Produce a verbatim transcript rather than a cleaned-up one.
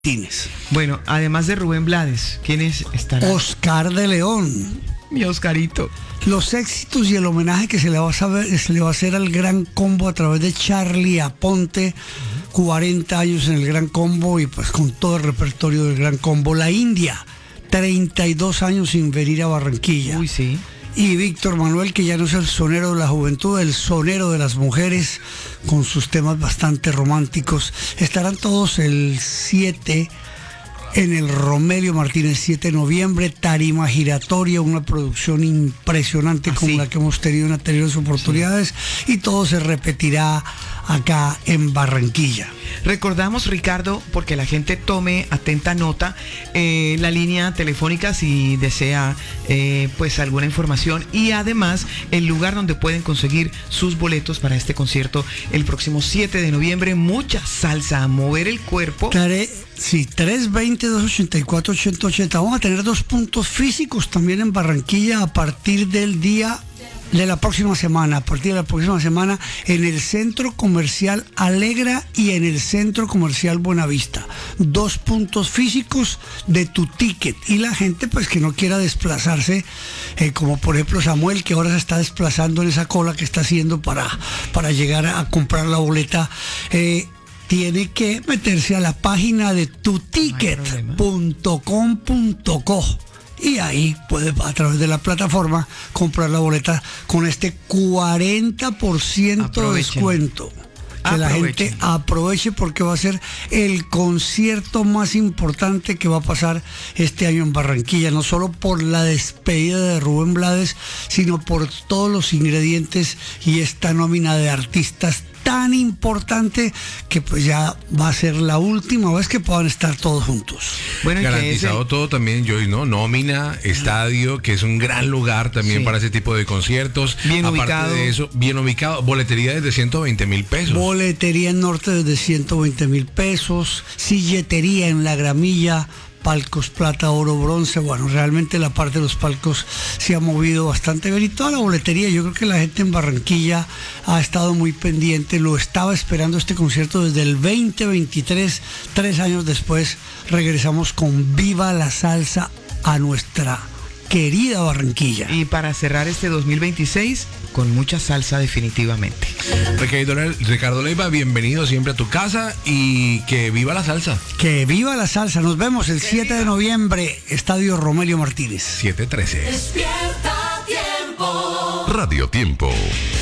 Martínez. Bueno, además de Rubén Blades, ¿quiénes estarán? Oscar de León. Mi Oscarito. Los éxitos y el homenaje que se le va a, saber, se le va a hacer al Gran Combo a través de Charlie Aponte, cuarenta años en el Gran Combo y pues con todo el repertorio del Gran Combo. La India, treinta y dos años sin venir a Barranquilla. Uy, sí. Y Víctor Manuel, que ya no es el sonero de la juventud, el sonero de las mujeres, con sus temas bastante románticos. Estarán todos el siete en el Romelio Martínez, siete de noviembre, tarima giratoria, una producción impresionante ¿Ah, como sí? la que hemos tenido en anteriores oportunidades, sí. Y todo se repetirá acá en Barranquilla. Recordamos, Ricardo, porque la gente tome atenta nota, eh, la línea telefónica si desea eh, pues alguna información, y además el lugar donde pueden conseguir sus boletos para este concierto el próximo siete de noviembre. Mucha salsa, a mover el cuerpo. Claro, sí, tres veinte, dos ochenta y cuatro, ochenta ochenta. Vamos a tener dos puntos físicos también en Barranquilla a partir del día de la próxima semana, a partir de la próxima semana en el Centro Comercial Alegra y en el Centro Comercial Buenavista. Dos puntos físicos de tu ticket. Y la gente pues que no quiera desplazarse, eh, como por ejemplo Samuel, que ahora se está desplazando en esa cola que está haciendo para, para llegar a comprar la boleta, eh, tiene que meterse a la página de tu ticket punto com punto co. Y ahí puede, a través de la plataforma, comprar la boleta con este cuarenta por ciento de descuento. Que la gente aproveche porque va a ser el concierto más importante que va a pasar este año en Barranquilla, no solo por la despedida de Rubén Blades, sino por todos los ingredientes y esta nómina de artistas tan importante que pues ya va a ser la última vez que puedan estar todos juntos. Bueno, garantizado todo también, Joy, ¿no? Nómina, estadio, que es un gran lugar también sí. para ese tipo de conciertos. Bien Aparte ubicado. de eso, bien ubicado. Boletería desde ciento veinte mil pesos. Boletería en Norte desde ciento veinte mil pesos. Silletería en La Gramilla. Palcos plata, oro, bronce. Bueno, realmente la parte de los palcos se ha movido bastante bien y toda la boletería. Yo creo que la gente en Barranquilla ha estado muy pendiente, lo estaba esperando este concierto desde el veinte veintitrés. Tres años después regresamos con Viva la Salsa a nuestra querida Barranquilla. Y para cerrar este dos mil veintiséis con mucha salsa definitivamente. Ricardo, Ricardo Leiva, bienvenido siempre a tu casa y que viva la salsa. Que viva la salsa. Nos vemos el siete de noviembre, Estadio Romelio Martínez. siete trece. Despierta Tiempo. Radio Tiempo.